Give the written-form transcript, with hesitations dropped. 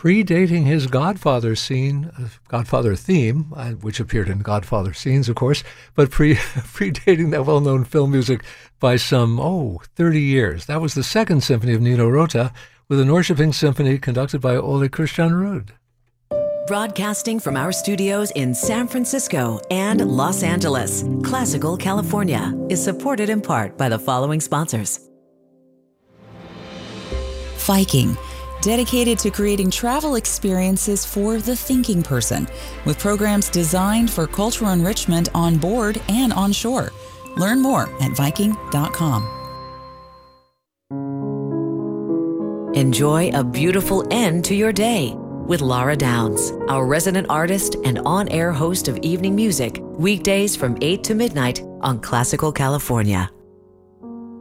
predating his Godfather theme, which appeared in Godfather scenes, of course, but predating that well-known film music by some, 30 years. That was the Second Symphony of Nino Rota with a Norrköping Symphony conducted by Ole Christian Ruud. Broadcasting from our studios in San Francisco and Los Angeles, Classical California is supported in part by the following sponsors. Viking, dedicated to creating travel experiences for the thinking person, with programs designed for cultural enrichment on board and on shore. Learn more at Viking.com. Enjoy a beautiful end to your day with Laura Downs, our resident artist and on-air host of evening music, weekdays from 8 to midnight on Classical California.